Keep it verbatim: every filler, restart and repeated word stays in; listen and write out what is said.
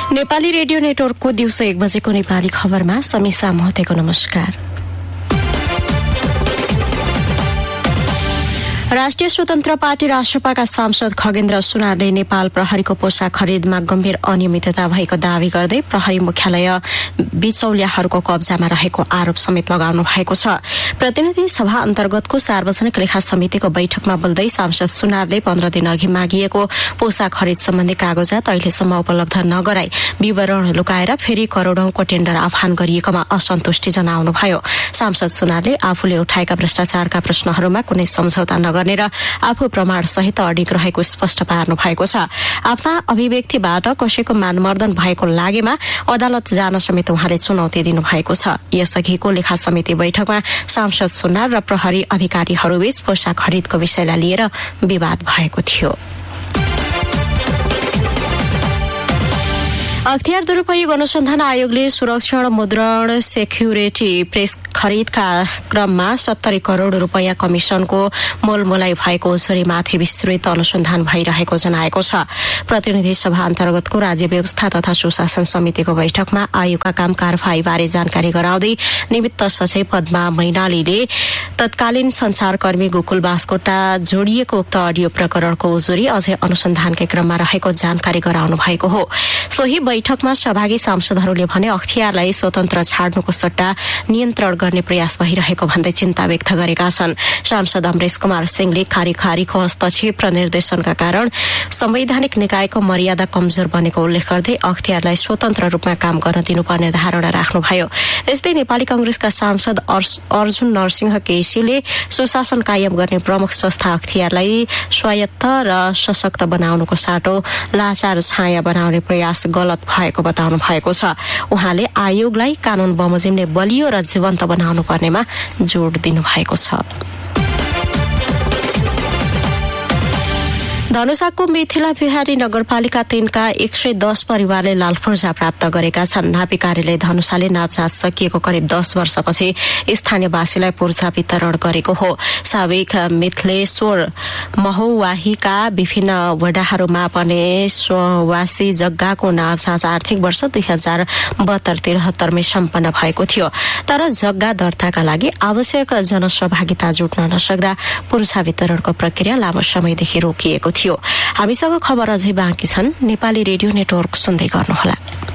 Nepali radio नेटवर्कको दिउँसो एक बजेको नेपाली खबरमा समीसा महतेको नमस्कार। राष्ट्रिय स्वतन्त्र पार्टी राष्ट्रपाका सांसद खगेन्द्र सुनारले नेपाल प्रहरीको पोसाक खरिदमा गम्भीर अनियमितता भएको दावी गर्दै प्रहरी मुख्यालय बिचौलियाहरूको कब्जामा रहेको आरोप समेत लगाउनु भएको छ। प्रतिनिधि सभा अन्तर्गतको सार्वजनिक लेखा समितिको बैठकमा बोल्दै सांसद सुनारले पन्ध्र दिन अघि मागिएको पोसाक खरिद सम्बन्धी कागजात अहिलेसम्म उपलब्ध नगराई विवरण लुकाएर फेरि करोड़ौंको टेण्डर आह्वान गरिएकोमा असन्तुष्टि जनाउनुभयो। सांसद सुनारले आफूले उठाएका भ्रष्टाचारका प्रश्नहरूमा कुनै सम्झौता नगर्ने र आफू प्रमाण सहित अडिग रहेको स्पष्ट पार्नु भएको छ। आफ्ना अभिव्यक्तिबाट कसैको मानमर्दन भएको लागेमा अदालत जान समेत उहाँले चुनौती दिनु भएको छ। यसअघिको लेखा समिति बैठकमा सांसद सुनार र प्रहरी अधिकारीहरूबीच पोसाक खरिदको विषयलाई लिएर विवाद भएको थियो। अख्तियार दुरूपयोग अनुसन्धान आयोगले सुरक्षण मुद्रण सेक्युरिटी प्रेस खरिदका क्रममा सत्तरी करोड़ रूपियाँ कमिशनको मोलमोलाई भएको उजुरीमाथि विस्तृत अनुसन्धान भइरहेको जनाएको छ। प्रतिनिधि सभा अन्तर्गतको राज्य व्यवस्था तथा सुशासन समितिको बैठकमा आयोगका काम कारवाहीबारे जानकारी गराउँदै निमित्त सचिव पद्मा मैनालीले तत्कालीन संचारकर्मी गोकुल बास्कोटा जोडिएको उक्त अडियो प्रकरणको उजुरी अझै अनुसन्धानकै क्रममा रहेको जानकारी गराउनु भएको हो। सोही बैठकमा सहभागी सांसदहरूले भने अख्तियारलाई स्वतन्त्र छाड्नुको सट्टा नियन्त्रण गर्ने प्रयास भइरहेको भन्दै चिन्ता व्यक्त गरेका छन्। सांसद अमरेश कुमार सिंहले कार्यकारीको हस्तक्षेप र निर्देशनका कारण संवैधानिक निकायको मर्यादा कमजोर बनेको उल्लेख गर्दै अख्तियारलाई स्वतन्त्र रूपमा काम गर्न दिनुपर्ने धारणा राख्नुभयो। यस्तै नेपाली कांग्रेसका सांसद अर्जुन नरसिंह केसीले सुशासन कायम गर्ने प्रमुख संस्था अख्तियारलाई स्वायत्त र सशक्त बनाउनुको साटो लाचार छाया बनाउने प्रयास गलत भएको बताउनु भएको छ। उहाँले आयोगलाई कानून बमोजिमले बलियो र जीवन्त बनाउनु पर्नेमा जोड़ दिनु भएको छ। धनुषाको मिथिला बिहारी नगरपालिका तीनका एक सय दस परिवारले लाल पूर्जा प्राप्त गरेका छन्। नापी कार्यालय धनुषाले नापजाँच सकिएको करिब दस वर्षपछि स्थानीयवासीलाई पूर्जा वितरण गरेको हो। साबिक मिथिलेश्वर महुवाहीका विभिन्न वडाहरूमा पर्ने स्ववासी जग्गाको नापजाँच आर्थिक वर्ष दुई हजार बहत्तर त्रिहत्तरमै सम्पन्न भएको थियो। तर जग्गा दर्ताका लागि आवश्यक जनसहभागिता जुट्न नसक्दा पूर्जा वितरणको प्रक्रिया लामो समयदेखि रोकिएको थियो। हामीसँग खबर अझै बाँकी छन्। नेपाली रेडियो नेटवर्क सुन्दै गर्नुहोला।